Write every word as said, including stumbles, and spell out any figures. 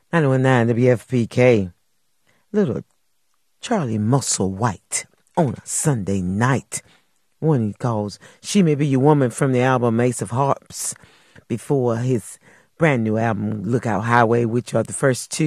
nine one nine W F P K. Little Charlie Musselwhite on a Sunday night. One he calls She May Be Your Woman from the album Ace of Harps, before his brand new album Lookout Highway, which are the first two.